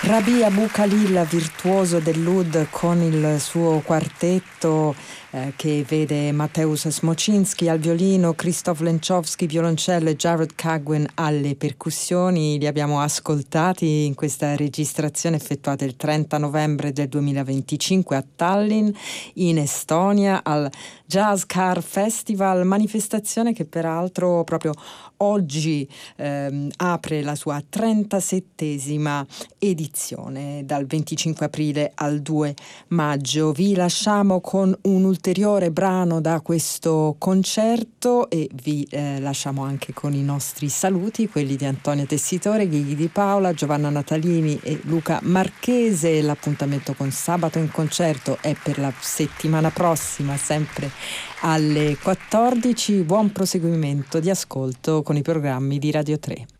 Rabih Abou Khalil, virtuoso dell'oud, con il suo quartetto che vede Mateusz Smoczynski al violino, Krzysztof Lenkowski violoncello e Jared Cagwin alle percussioni. Li abbiamo ascoltati in questa registrazione effettuata il 30 novembre del 2025 a Tallinn, in Estonia, al Jazz Car Festival, manifestazione che peraltro proprio oggi apre la sua 37esima edizione dal 25 aprile al 2 maggio. Vi lasciamo con un ulteriore brano da questo concerto e vi lasciamo anche con i nostri saluti, quelli di Antonio Tessitore, Ghighi Di Paola, Giovanna Natalini e Luca Marchese. L'appuntamento con Sabato in Concerto è per la settimana prossima, sempre alle 14. Buon proseguimento di ascolto con i programmi di Radio 3.